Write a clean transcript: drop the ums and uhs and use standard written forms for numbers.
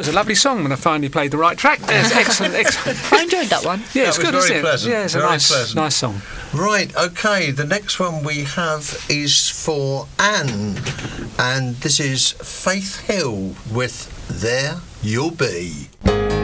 was a lovely song when I finally played the right track. It's excellent. I enjoyed that one. Yeah, it's That was good, isn't very it? pleasant, Yeah, it's a very nice pleasant. song. Right, okay, the next one we have is for Anne, and this is Faith Hill with There You'll Be.